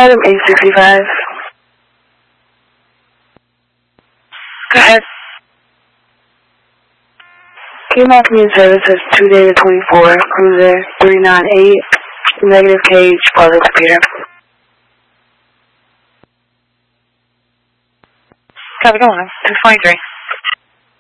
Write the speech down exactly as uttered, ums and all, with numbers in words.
Item eight sixty-five. Go ahead. K-Mac Community Services, two Data twenty-four, Cruiser three nine eight, negative cage, puzzle computer. How's it going? two twenty-three.